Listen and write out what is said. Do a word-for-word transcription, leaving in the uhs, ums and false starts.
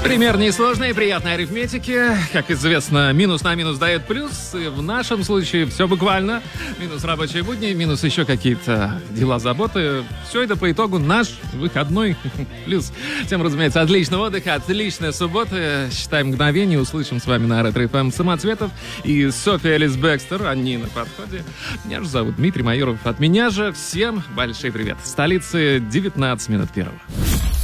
Пример несложной и приятной арифметики. Как известно, минус на минус дает плюс. И в нашем случае все буквально. Минус рабочие будни, минус еще какие-то дела, заботы. Все это по итогу наш выходной плюс. Всем, разумеется, отличного отдыха, отличной субботы. Считаем мгновение. Услышим с вами на Ретро эф эм Самоцветов и София Элис Бекстер. Они на подходе. Меня же зовут Дмитрий Майоров. От меня же всем большой привет. В столице девятнадцать минут первого.